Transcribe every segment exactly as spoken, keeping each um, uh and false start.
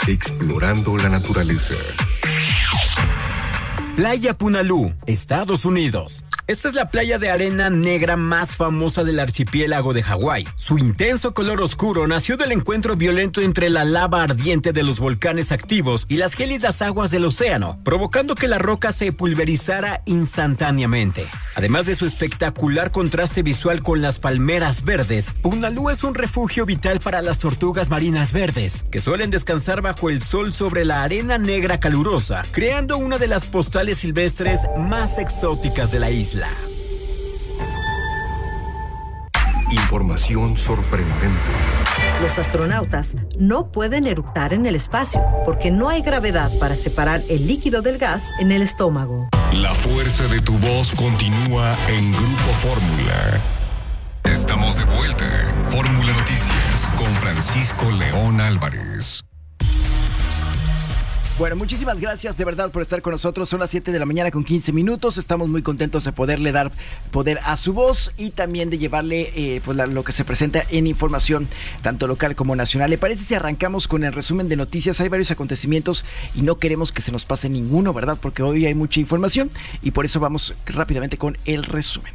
explorando la naturaleza. Playa Punalú, Estados Unidos. Esta es la playa de arena negra más famosa del archipiélago de Hawái. Su intenso color oscuro nació del encuentro violento entre la lava ardiente de los volcanes activos y las gélidas aguas del océano, provocando que la roca se pulverizara instantáneamente. Además de su espectacular contraste visual con las palmeras verdes, Punalú es un refugio vital para las tortugas marinas verdes, que suelen descansar bajo el sol sobre la arena negra calurosa, creando una de las postales silvestres más exóticas de la isla. Información sorprendente. Los astronautas no pueden eructar en el espacio porque no hay gravedad para separar el líquido del gas en el estómago. La fuerza de tu voz continúa en Grupo Fórmula. Estamos de vuelta. Fórmula Noticias con Francisco León Álvarez. Bueno, muchísimas gracias de verdad por estar con nosotros. Son las siete de la mañana con quince minutos. Estamos muy contentos de poderle dar poder a su voz y también de llevarle eh, pues la, lo que se presenta en información tanto local como nacional. ¿Le parece si arrancamos con el resumen de noticias? Hay varios acontecimientos y no queremos que se nos pase ninguno, ¿verdad? Porque hoy hay mucha información y por eso vamos rápidamente con el resumen.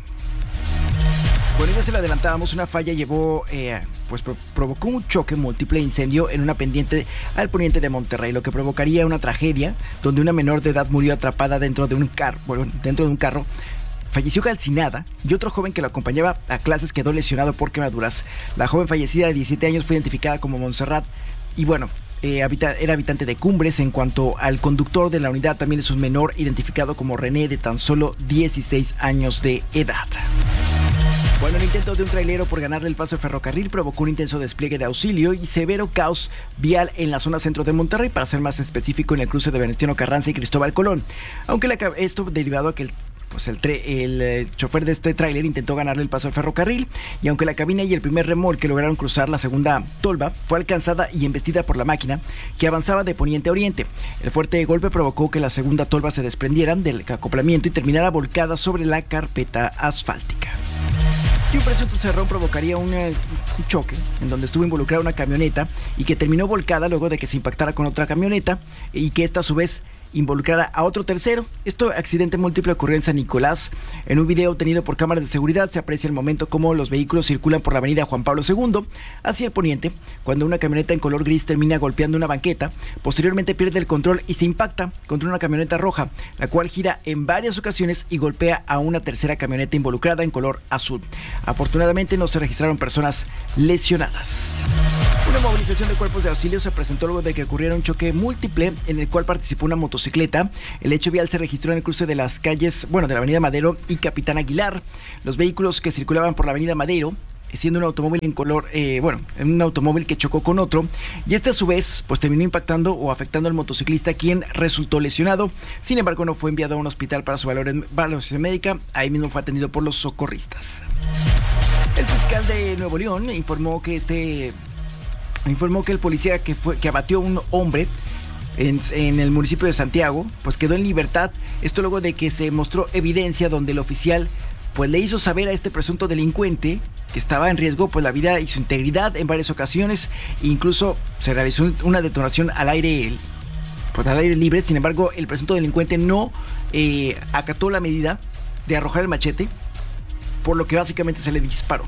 Bueno, ya se lo adelantábamos, una falla llevó, eh, pues pro- provocó un choque múltiple incendio en una pendiente al poniente de Monterrey, lo que provocaría una tragedia donde una menor de edad murió atrapada dentro de un carro, bueno, dentro de un carro. Falleció calcinada y otro joven que la acompañaba a clases quedó lesionado por quemaduras. La joven fallecida de diecisiete años fue identificada como Montserrat y bueno, eh, habita, era habitante de Cumbres. En cuanto al conductor de la unidad, también es un menor identificado como René de tan solo dieciséis años de edad. Bueno, el intento de un trailero por ganarle el paso de ferrocarril provocó un intenso despliegue de auxilio y severo caos vial en la zona centro de Monterrey, para ser más específico en el cruce de Venustiano Carranza y Cristóbal Colón. Aunque la, esto derivado a que el Pues el, tre- el eh, chofer de este tráiler intentó ganarle el paso al ferrocarril y aunque la cabina y el primer remolque lograron cruzar, la segunda tolva fue alcanzada y embestida por la máquina que avanzaba de poniente a oriente. El fuerte golpe provocó que la segunda tolva se desprendiera del acoplamiento y terminara volcada sobre la carpeta asfáltica. Y un presunto cerrón provocaría un, eh, un choque en donde estuvo involucrada una camioneta y que terminó volcada luego de que se impactara con otra camioneta y que esta a su vez involucrada a otro tercero. Esto accidente múltiple ocurrió en San Nicolás. En un video obtenido por cámaras de seguridad se aprecia el momento como los vehículos circulan por la avenida Juan Pablo segundo hacia el poniente, cuando una camioneta en color gris termina golpeando una banqueta. Posteriormente pierde el control y se impacta contra una camioneta roja, la cual gira en varias ocasiones y golpea a una tercera camioneta involucrada en color azul. Afortunadamente no se registraron personas lesionadas. Una movilización de cuerpos de auxilio se presentó luego de que ocurriera un choque múltiple en el cual participó una motocicleta. El hecho vial se registró en el cruce de las calles, bueno, de la avenida Madero y Capitán Aguilar. Los vehículos que circulaban por la avenida Madero, siendo un automóvil en color, eh, bueno, un automóvil que chocó con otro, y este a su vez, pues terminó impactando o afectando al motociclista, quien resultó lesionado. Sin embargo, no fue enviado a un hospital para su valoración médica. Ahí mismo fue atendido por los socorristas. El fiscal de Nuevo León informó que este informó que el policía que fue que abatió a un hombre en, en el municipio de Santiago, pues quedó en libertad. Esto luego de que se mostró evidencia donde el oficial pues le hizo saber a este presunto delincuente que estaba en riesgo pues la vida y su integridad en varias ocasiones. Incluso se realizó una detonación al aire pues al aire libre. Sin embargo, el presunto delincuente no eh, acató la medida de arrojar el machete, por lo que básicamente se le disparó.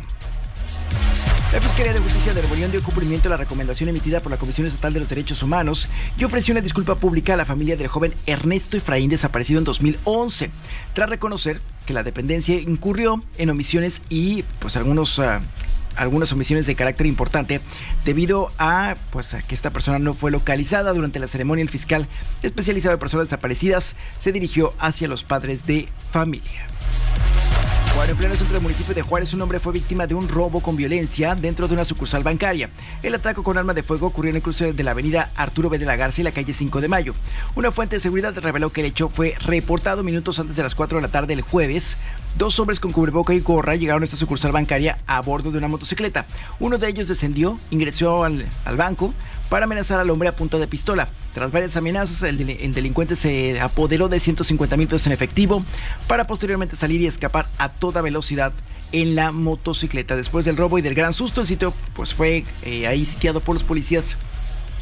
La Fiscalía de Justicia de Nuevo León dio cumplimiento a la recomendación emitida por la Comisión Estatal de los Derechos Humanos y ofreció una disculpa pública a la familia del joven Ernesto Efraín, desaparecido en dos mil once, tras reconocer que la dependencia incurrió en omisiones y pues algunos... Uh, algunas omisiones de carácter importante debido a, pues, a que esta persona no fue localizada. Durante la ceremonia, el fiscal especializado en personas desaparecidas se dirigió hacia los padres de familia. Bueno, en pleno centro del municipio de Juárez, un hombre fue víctima de un robo con violencia dentro de una sucursal bancaria. El atraco con arma de fuego ocurrió en el cruce de la avenida Arturo B. de la Garza y la calle cinco de mayo. Una fuente de seguridad reveló que el hecho fue reportado minutos antes de las cuatro de la tarde del jueves. Dos hombres con cubreboca y gorra llegaron a esta sucursal bancaria a bordo de una motocicleta. Uno de ellos descendió, ingresó al, al banco para amenazar al hombre a punta de pistola. Tras varias amenazas, el, del, el delincuente se apoderó de ciento cincuenta mil pesos en efectivo para posteriormente salir y escapar a toda velocidad en la motocicleta. Después del robo y del gran susto, el sitio pues fue eh, ahí sitiado por los policías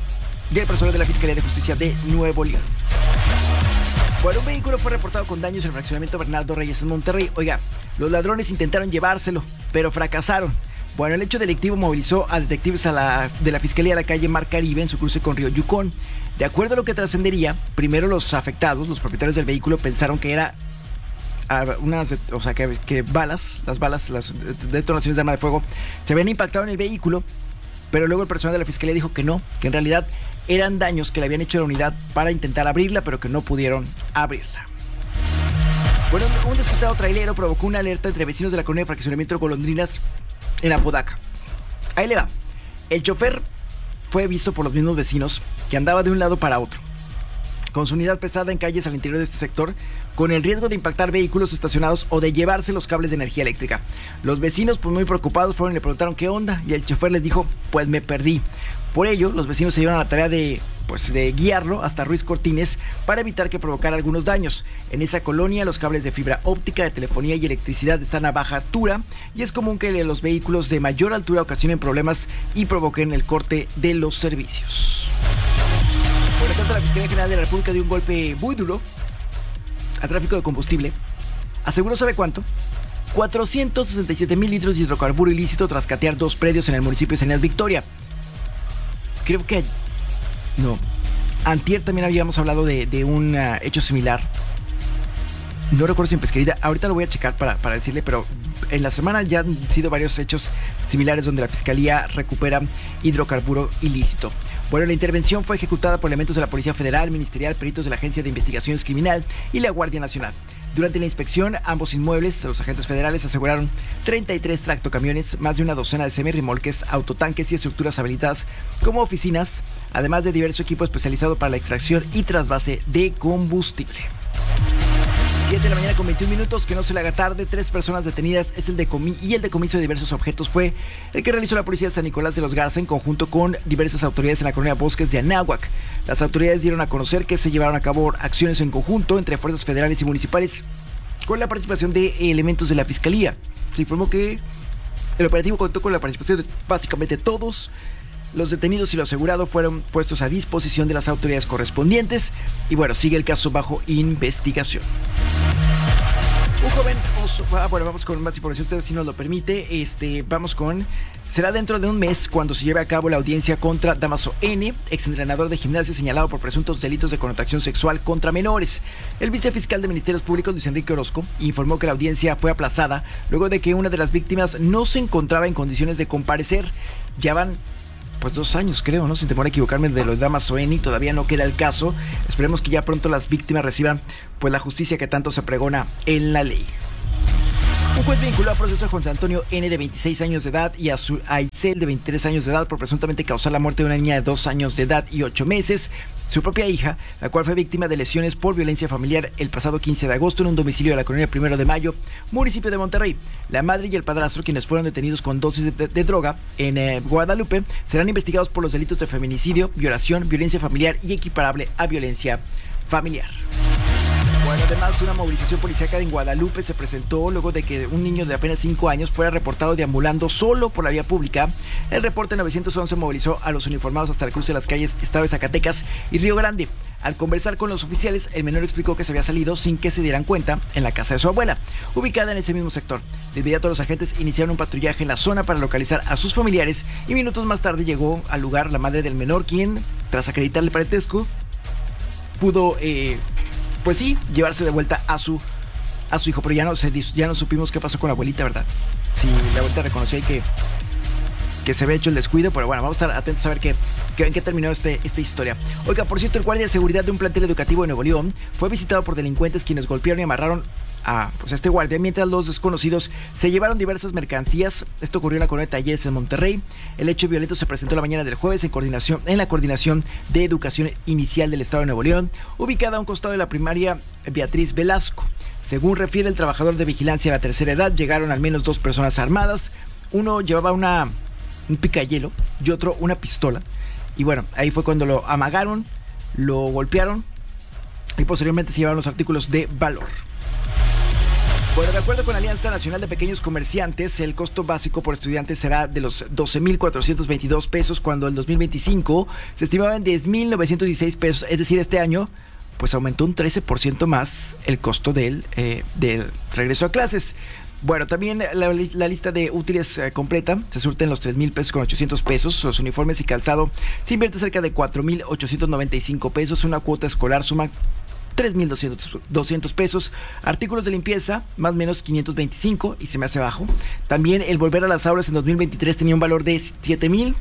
del personal de la Fiscalía de Justicia de Nuevo León. Bueno, un vehículo fue reportado con daños en el fraccionamiento Bernardo Reyes en Monterrey. Oiga, los ladrones intentaron llevárselo, pero fracasaron. Bueno, el hecho delictivo movilizó a detectives a la, de la Fiscalía de la calle Mar Caribe en su cruce con Río Yukon. De acuerdo a lo que trascendería, primero los afectados, los propietarios del vehículo, pensaron que era unas, o sea, que, que balas, las balas, las detonaciones de arma de fuego se habían impactado en el vehículo, pero luego el personal de la Fiscalía dijo que no, que en realidad eran daños que le habían hecho a la unidad para intentar abrirla, pero que no pudieron abrirla. Bueno, un despistado trailero provocó una alerta entre vecinos de la colonia de fraccionamiento Golondrinas en Apodaca. Ahí le va. El chofer fue visto por los mismos vecinos que andaba de un lado para otro, con su unidad pesada en calles al interior de este sector, con el riesgo de impactar vehículos estacionados o de llevarse los cables de energía eléctrica. Los vecinos, pues muy preocupados, fueron y le preguntaron qué onda, y el chofer les dijo, pues me perdí. Por ello, los vecinos se dieron a la tarea de, pues, de guiarlo hasta Ruiz Cortines para evitar que provocara algunos daños. En esa colonia, los cables de fibra óptica, de telefonía y electricidad están a baja altura, y es común que los vehículos de mayor altura ocasionen problemas y provoquen el corte de los servicios. Por lo tanto, la Fiscalía General de la República dio un golpe muy duro al tráfico de combustible. Aseguró, ¿sabe cuánto? cuatrocientos sesenta y siete mil litros de hidrocarburo ilícito tras catear dos predios en el municipio de Sanías Victoria. Creo que... No. Antier también habíamos hablado de, de un uh, hecho similar. No recuerdo si en Pesquerita. Ahorita lo voy a checar para, para decirle, pero en la semana ya han sido varios hechos similares donde la Fiscalía recupera hidrocarburo ilícito. Bueno, la intervención fue ejecutada por elementos de la Policía Federal, Ministerial, peritos de la Agencia de Investigaciones Criminal y la Guardia Nacional. Durante la inspección, ambos inmuebles, los agentes federales aseguraron treinta y tres tractocamiones, más de una docena de semirremolques, autotanques y estructuras habilitadas como oficinas, además de diverso equipo especializado para la extracción y trasvase de combustible. siete de la mañana con veintiún minutos, que no se le haga tarde. Tres personas detenidas es el decomi- y el decomiso de diversos objetos fue el que realizó la policía de San Nicolás de los Garza en conjunto con diversas autoridades en la colonia Bosques de Anáhuac. Las autoridades dieron a conocer que se llevaron a cabo acciones en conjunto entre fuerzas federales y municipales con la participación de elementos de la Fiscalía. Se informó que el operativo contó con la participación de básicamente todos. Los detenidos y lo asegurado fueron puestos a disposición de las autoridades correspondientes y bueno, sigue el caso bajo investigación. Un joven oso, ah, bueno, vamos con más información, usted si nos lo permite, este, vamos con, será dentro de un mes cuando se lleve a cabo la audiencia contra Damaso N, exentrenador de gimnasia señalado por presuntos delitos de connotación sexual contra menores. El vicefiscal de Ministerios Públicos, Luis Enrique Orozco, informó que la audiencia fue aplazada luego de que una de las víctimas no se encontraba en condiciones de comparecer. Ya van pues dos años, creo, ¿no? Sin temor a equivocarme, de los Damaso N, todavía no queda el caso. Esperemos que ya pronto las víctimas reciban pues la justicia que tanto se pregona en la ley. Un juez vinculó a proceso a José Antonio N, de veintiséis años de edad, y a su Aisel, de veintitrés años de edad, por presuntamente causar la muerte de una niña de dos años de edad y ocho meses, su propia hija, la cual fue víctima de lesiones por violencia familiar el pasado quince de agosto en un domicilio de la colonia Primero de Mayo, municipio de Monterrey. La madre y el padrastro, quienes fueron detenidos con dosis de, de, de droga en eh, Guadalupe, serán investigados por los delitos de feminicidio, violación, violencia familiar y equiparable a violencia familiar. Bueno, además, una movilización policíaca en Guadalupe se presentó luego de que un niño de apenas cinco años fuera reportado deambulando solo por la vía pública. El reporte nueve once movilizó a los uniformados hasta el cruce de las calles Estado de Zacatecas y Río Grande. Al conversar con los oficiales, el menor explicó que se había salido sin que se dieran cuenta en la casa de su abuela, ubicada en ese mismo sector. De inmediato, los agentes iniciaron un patrullaje en la zona para localizar a sus familiares y minutos más tarde llegó al lugar la madre del menor, quien, tras acreditar el parentesco, pudo... Eh, Pues sí, llevarse de vuelta a su a su hijo, pero ya no, se, ya no supimos qué pasó con la abuelita, ¿verdad? Sí, la abuelita reconoció ahí que, que se había hecho el descuido, pero bueno, vamos a estar atentos a ver qué, qué, en qué terminó este, esta historia. Oiga, por cierto, el guardia de seguridad de un plantel educativo de Nuevo León fue visitado por delincuentes quienes golpearon y amarraron a pues, este guardia, mientras los desconocidos se llevaron diversas mercancías. Esto ocurrió en la colonia Talleres en Monterrey. El hecho violento se presentó la mañana del jueves en coordinación en la Coordinación de Educación Inicial del Estado de Nuevo León, ubicada a un costado de la primaria Beatriz Velasco. Según refiere el trabajador de vigilancia de la tercera edad, llegaron al menos dos personas armadas. Uno llevaba una un picayelo y otro una pistola. Y bueno, ahí fue cuando lo amagaron, lo golpearon y posteriormente se llevaron los artículos de valor. Bueno, de acuerdo con la Alianza Nacional de Pequeños Comerciantes, el costo básico por estudiante será de los doce mil cuatrocientos veintidós pesos, cuando en dos mil veinticinco se estimaba en diez mil novecientos dieciséis pesos. Es decir, este año pues aumentó un trece por ciento más el costo del, eh, del regreso a clases. Bueno, también la, la lista de útiles eh, completa se surte en los tres mil pesos con ochocientos pesos. Los uniformes y calzado se invierte cerca de cuatro mil ochocientos noventa y cinco pesos. Una cuota escolar suma tres mil doscientos pesos. Artículos de limpieza, más o menos quinientos veinticinco, y se me hace bajo. También el volver a las aulas en dos mil veintitrés tenía un valor de siete mil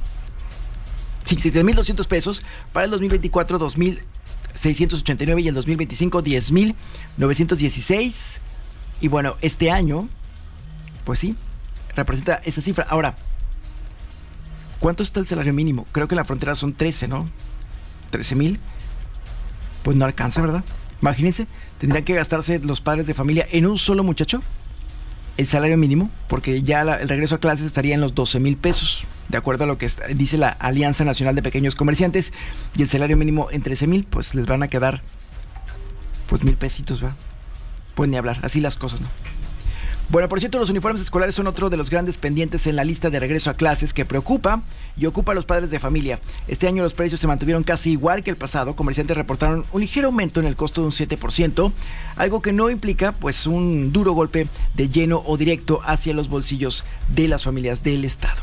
doscientos pesos. Para el dos mil veinticuatro, dos mil seiscientos ochenta y nueve, y el dos mil veinticinco, diez mil novecientos dieciséis. Y bueno, este año, pues sí, representa esa cifra. Ahora, ¿cuánto está el salario mínimo? Creo que en la frontera son trece, ¿no? trece mil. Pues no alcanza, ¿verdad? Imagínense, tendrían que gastarse los padres de familia en un solo muchacho el salario mínimo, porque ya la, el regreso a clases estaría en los doce mil pesos, de acuerdo a lo que está, dice la Alianza Nacional de Pequeños Comerciantes, y el salario mínimo en trece mil, pues les van a quedar pues mil pesitos, ¿verdad? Pues ni hablar, así las cosas, ¿no? Bueno, por cierto, los uniformes escolares son otro de los grandes pendientes en la lista de regreso a clases que preocupa y ocupa a los padres de familia. Este año los precios se mantuvieron casi igual que el pasado. Comerciantes reportaron un ligero aumento en el costo de un siete por ciento, algo que no implica pues un duro golpe de lleno o directo hacia los bolsillos de las familias del estado.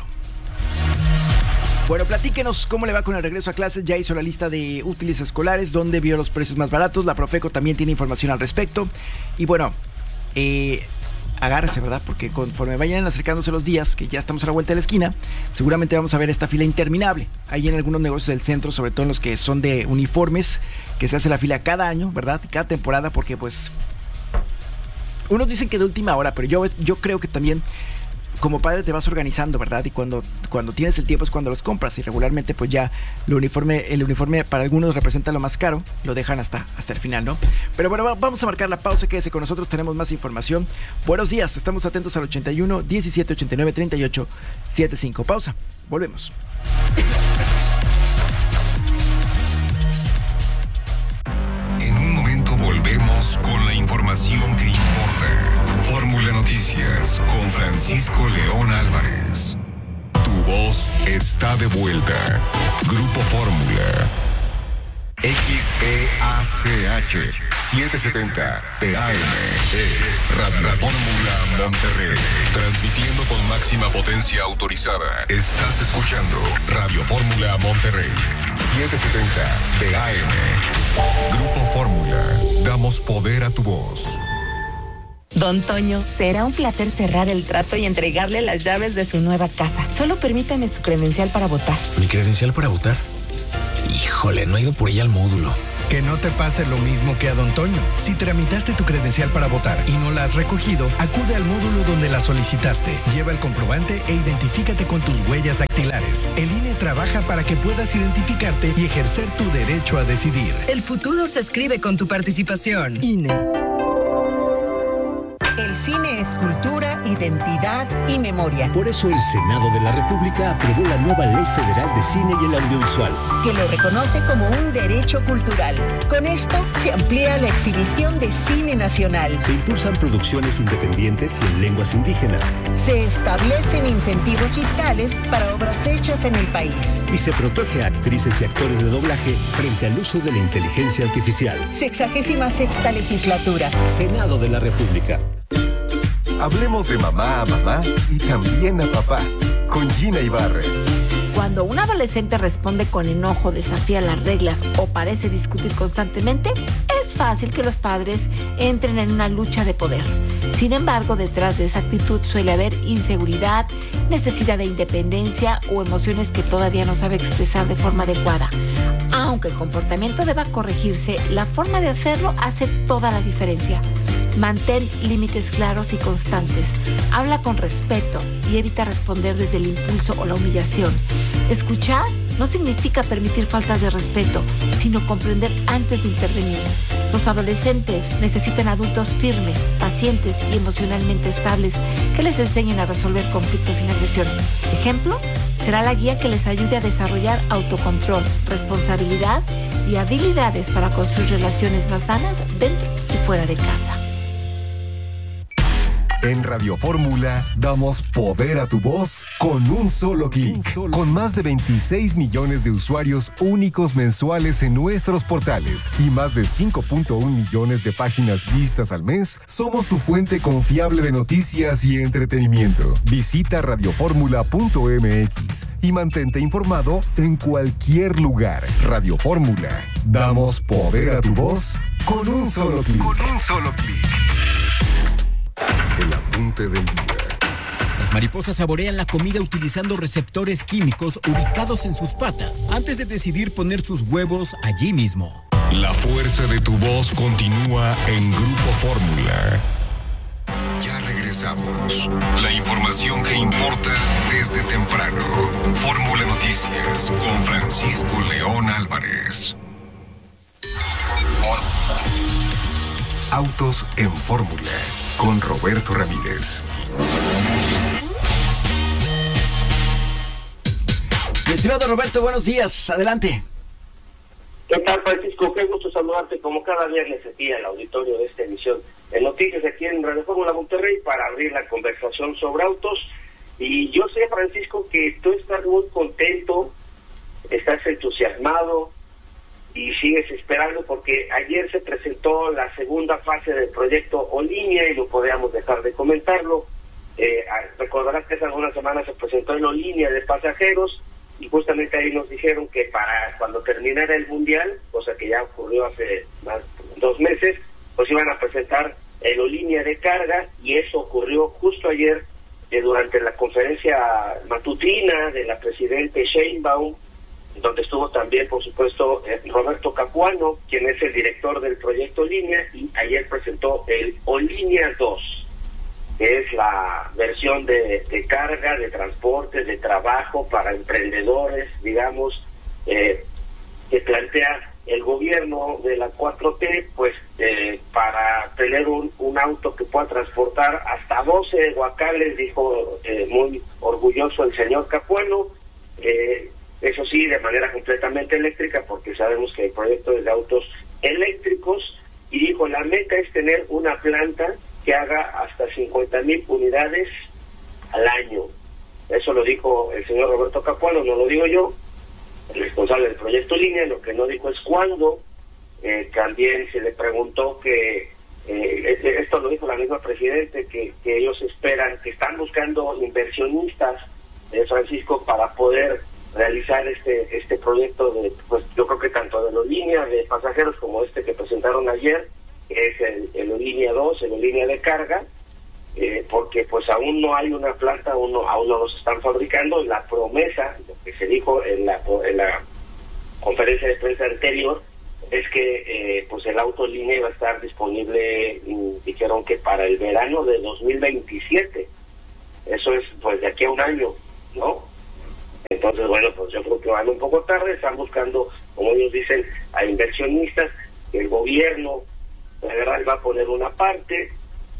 Bueno, platíquenos cómo le va con el regreso a clases. Ya hizo la lista de útiles escolares, donde vio los precios más baratos. La Profeco también tiene información al respecto. Y bueno, eh... agárrese, ¿verdad? Porque conforme vayan acercándose los días, que ya estamos a la vuelta de la esquina, seguramente vamos a ver esta fila interminable. Ahí en algunos negocios del centro, sobre todo en los que son de uniformes, que se hace la fila cada año, ¿verdad? Cada temporada, porque pues unos dicen que de última hora, pero yo, yo creo que también como padre te vas organizando, ¿verdad? Y cuando, cuando tienes el tiempo es cuando los compras, y regularmente pues ya el uniforme, el uniforme para algunos representa lo más caro, lo dejan hasta, hasta el final, ¿no? Pero bueno, va, vamos a marcar la pausa, quédese con nosotros, tenemos más información. Buenos días, estamos atentos al ochenta y uno, diecisiete, ochenta y nueve, treinta y ocho, setenta y cinco. Pausa, volvemos. En un momento volvemos con la información que importa. Fórmula Noticias con Francisco León Álvarez. Tu voz está de vuelta. Grupo Fórmula. X E A C H setecientos setenta T A M es Radio Fórmula Monterrey. Transmitiendo con máxima potencia autorizada. Estás escuchando Radio Fórmula Monterrey. setecientos setenta T A M. Grupo Fórmula. Damos poder a tu voz. Don Toño, será un placer cerrar el trato y entregarle las llaves de su nueva casa. Solo permítame su credencial para votar. ¿Mi credencial para votar? Híjole, no he ido por ella al módulo. Que no te pase lo mismo que a Don Toño. Si tramitaste tu credencial para votar y no la has recogido, acude al módulo donde la solicitaste. Lleva el comprobante e identifícate con tus huellas dactilares. El I N E trabaja para que puedas identificarte y ejercer tu derecho a decidir. El futuro se escribe con tu participación. I N E. El cine es cultura, identidad y memoria. Por eso el Senado de la República aprobó la nueva Ley Federal de Cine y el Audiovisual, que lo reconoce como un derecho cultural. Con esto se amplía la exhibición de cine nacional. Se impulsan producciones independientes y en lenguas indígenas. Se establecen incentivos fiscales para obras hechas en el país. Y se protege a actrices y actores de doblaje frente al uso de la inteligencia artificial. Sexagésima sexta legislatura. Senado de la República. Hablemos de mamá a mamá y también a papá, con Gina Ibarre. Cuando un adolescente responde con enojo, desafía las reglas o parece discutir constantemente, es fácil que los padres entren en una lucha de poder. Sin embargo, detrás de esa actitud suele haber inseguridad, necesidad de independencia o emociones que todavía no sabe expresar de forma adecuada. Aunque el comportamiento deba corregirse, la forma de hacerlo hace toda la diferencia. Mantén límites claros y constantes. Habla con respeto y evita responder desde el impulso o la humillación. Escuchar no significa permitir faltas de respeto, sino comprender antes de intervenir. Los adolescentes necesitan adultos firmes, pacientes y emocionalmente estables que les enseñen a resolver conflictos sin agresión. Ejemplo, será la guía que les ayude a desarrollar autocontrol, responsabilidad y habilidades para construir relaciones más sanas dentro y fuera de casa. En Radio Fórmula damos poder a tu voz con un solo clic. Con más de veintiséis millones de usuarios únicos mensuales en nuestros portales y más de cinco punto uno millones de páginas vistas al mes, somos tu fuente confiable de noticias y entretenimiento. Visita radioformula punto m x y mantente informado en cualquier lugar. Radio Fórmula. Damos poder a tu voz con un solo clic. Con un solo clic. El apunte del día. Las mariposas saborean la comida utilizando receptores químicos ubicados en sus patas antes de decidir poner sus huevos allí mismo. La fuerza de tu voz continúa en Grupo Fórmula. Ya regresamos. La información que importa desde temprano. Fórmula Noticias con Francisco León Álvarez. Autos en Fórmula con Roberto Ramírez. Estimado Roberto, buenos días. Adelante. ¿Qué tal, Francisco? Qué gusto saludarte como cada viernes aquí en el auditorio de esta emisión de noticias aquí en Radio Fórmula Monterrey para abrir la conversación sobre autos. Y yo sé, Francisco, que tú estás muy contento, estás entusiasmado y sigues esperando porque ayer se presentó la segunda fase del proyecto Olínea y no podíamos dejar de comentarlo. Eh, recordarás que hace algunas semanas se presentó en Olínea de pasajeros y justamente ahí nos dijeron que para cuando terminara el Mundial, cosa que ya ocurrió hace más de dos meses, pues iban a presentar el Olínea de carga y eso ocurrió justo ayer eh, durante la conferencia matutina de la presidente Sheinbaum, donde estuvo también, por supuesto, eh, Roberto Capuano, quien es el director del proyecto Olínea, y ayer presentó el Olínea dos, que es la versión de, de carga, de transporte, de trabajo para emprendedores, digamos, eh, que plantea el gobierno de la cuatro T, pues, eh, para tener un, un auto que pueda transportar hasta doce guacales, dijo eh, muy orgulloso el señor Capuano, eh, eso sí, de manera completamente eléctrica, porque sabemos que el proyecto es de autos eléctricos, y dijo, la meta es tener una planta que haga hasta cincuenta mil unidades al año. Eso lo dijo el señor Roberto Capuano, no lo digo yo, el responsable del proyecto Línea. Lo que no dijo es cuándo. Eh, también se le preguntó que, eh, esto lo dijo la misma presidente, que, que ellos esperan, que están buscando inversionistas, eh, Francisco, para poder realizar este este proyecto de, pues yo creo que tanto de la línea de pasajeros como este que presentaron ayer, que es el, el Olínea dos, el Olínea de carga, eh, porque pues aún no hay una planta, aún no, aún no los están fabricando. La promesa, lo que se dijo en la en la conferencia de prensa anterior, es que eh, pues el auto Olínea iba a estar disponible, dijeron que para el verano de dos mil veintisiete, eso es pues de aquí a un año, ¿no? Entonces, bueno, pues yo creo que van un poco tarde, están buscando, como ellos dicen, a inversionistas. El gobierno federal va a poner una parte,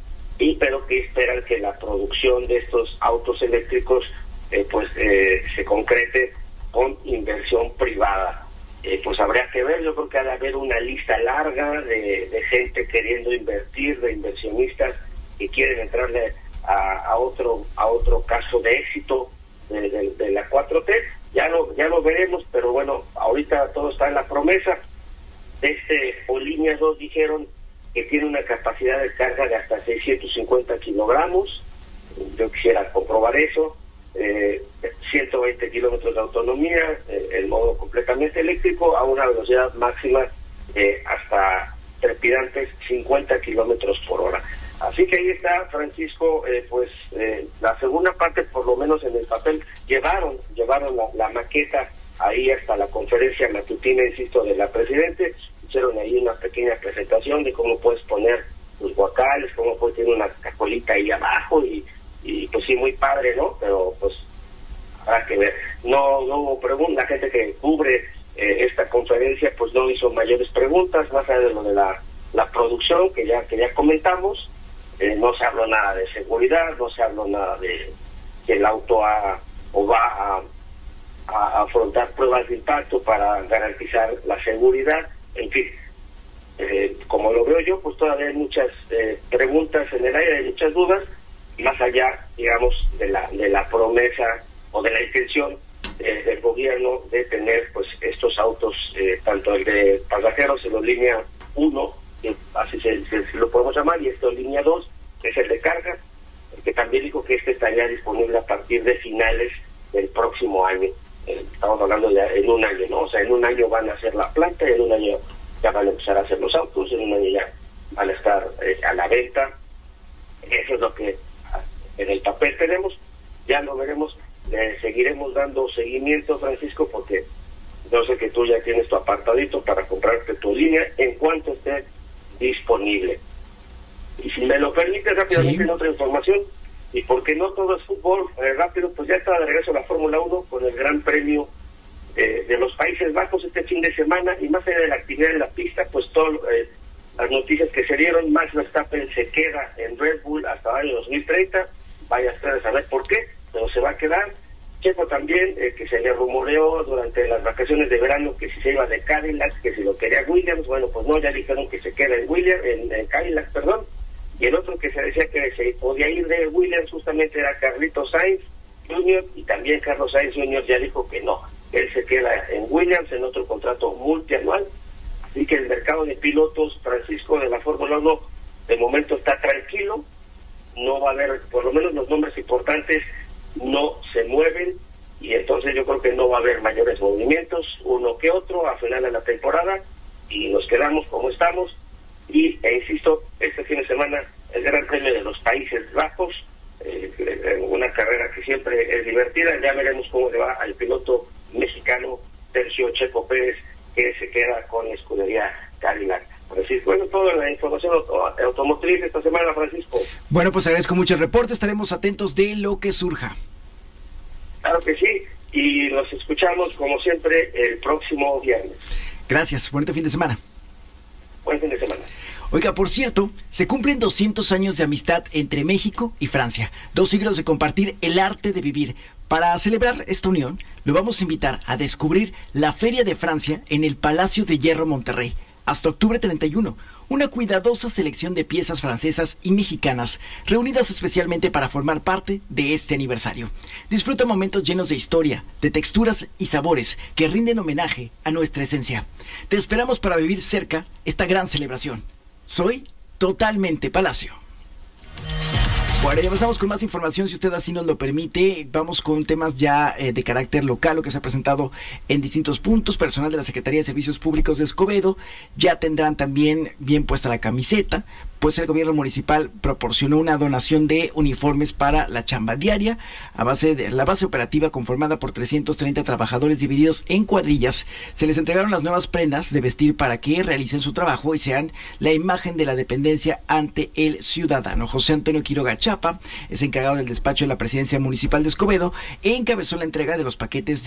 y pero que esperan que la producción de estos autos eléctricos eh, pues eh, se concrete con inversión privada. Eh, pues habría que ver, yo creo que ha de haber una lista larga de, de gente queriendo invertir, de inversionistas que quieren entrarle a, a otro a otro caso de éxito De, de, de la cuatro T. Ya lo ya lo veremos, pero bueno, ahorita todo está en la promesa. Este Olínea dos dijeron que tiene una capacidad de carga de hasta seiscientos cincuenta kilogramos. Yo quisiera comprobar eso. Eh, ciento veinte kilómetros de autonomía, eh, el modo completamente eléctrico, a una velocidad máxima eh, hasta trepidantes cincuenta kilómetros por hora. Así que ahí está, Francisco, eh, pues eh, la segunda parte, por lo menos en el papel, llevaron llevaron la, la maqueta ahí hasta la conferencia matutina, insisto, de la Presidente. Hicieron ahí una pequeña presentación de cómo puedes poner los guacales, cómo puedes tener una cacolita ahí abajo, y, y pues sí, muy padre, ¿no? Pero pues habrá que ver. No, no hubo preguntas, la gente que cubre eh, esta conferencia pues no hizo mayores preguntas, más allá de lo de la, la producción que ya, que ya comentamos. Eh, no se habló nada de seguridad, no se habló nada de que el auto ha, o va a, a afrontar pruebas de impacto para garantizar la seguridad. En fin, eh, como lo veo yo, pues todavía hay muchas eh, preguntas en el aire, hay muchas dudas, más allá, digamos, de la de la promesa o de la intención eh, del gobierno de tener pues estos autos, eh, tanto el de pasajeros en la línea uno, que así se, se, se lo podemos llamar, y este en línea dos, que es el de carga, que también dijo que este estaría disponible a partir de finales del próximo año. Eh, estamos hablando ya en un año, ¿no? O sea, en un año van a hacer la planta, en un año ya van a empezar a hacer los autos, en un año ya van a estar eh, a la venta. Eso es lo que en el papel tenemos. Ya lo veremos, le seguiremos dando seguimiento, Francisco, porque yo sé que tú ya tienes tu apartadito para comprarte tu línea en cuanto esté disponible. Y si me lo permite rápidamente, sí, en otra información, y porque no todo es fútbol, eh, rápido, pues ya está de regreso la Fórmula uno con el Gran Premio eh, de los Países Bajos este fin de semana, y más allá de la actividad en la pista, pues todas eh, las noticias que se dieron. Max Verstappen se queda en Red Bull hasta el año dos mil treinta, vaya ustedes a saber por qué, pero se va a quedar. Checo también, eh, que se le rumoreó durante las vacaciones de verano que si se iba de Cadillac, que si lo quería Williams, bueno, pues no, ya dijeron que se queda en Williams, en, en Cadillac, perdón. Y el otro que se decía que se podía ir de Williams justamente era Carlitos Sainz junior, y también Carlos Sainz junior ya dijo que no, él se queda en Williams en otro contrato multianual. Así que el mercado de pilotos, Francisco, de la Fórmula uno de momento está tranquilo, no va a haber, por lo menos los nombres importantes no se mueven, y entonces yo creo que no va a haber mayores movimientos, uno que otro a final de la temporada, y nos quedamos como estamos. Y, e insisto, este fin de semana el Gran Premio de los Países Bajos, eh, una carrera que siempre es divertida. Ya veremos cómo le va al piloto mexicano Sergio Checo Pérez, que se queda con la escudería Cadillac. Francisco, bueno, toda la información auto, automotriz esta semana, Francisco. Bueno, pues agradezco mucho el reporte, estaremos atentos de lo que surja. Claro que sí, y nos escuchamos como siempre el próximo viernes. Gracias, buen fin de semana. Buen fin de semana. Oiga, por cierto, se cumplen doscientos años de amistad entre México y Francia, dos siglos de compartir el arte de vivir. Para celebrar esta unión, lo vamos a invitar a descubrir la Feria de Francia en el Palacio de Hierro Monterrey, hasta octubre treinta y uno. Una cuidadosa selección de piezas francesas y mexicanas, reunidas especialmente para formar parte de este aniversario. Disfruta momentos llenos de historia, de texturas y sabores que rinden homenaje a nuestra esencia. Te esperamos para vivir cerca esta gran celebración. Soy Totalmente Palacio. Bueno, ya pasamos con más información, si usted así nos lo permite. Vamos con temas ya eh, de carácter local, lo que se ha presentado en distintos puntos. Personal de la Secretaría de Servicios Públicos de Escobedo ya tendrán también bien puesta la camiseta, pues el gobierno municipal proporcionó una donación de uniformes para la chamba diaria a base de la base operativa conformada por trescientos treinta trabajadores divididos en cuadrillas. Se les entregaron las nuevas prendas de vestir para que realicen su trabajo y sean la imagen de la dependencia ante el ciudadano. José Antonio Quiroga Chapa es encargado del despacho de la Presidencia Municipal de Escobedo e encabezó la entrega de los paquetes de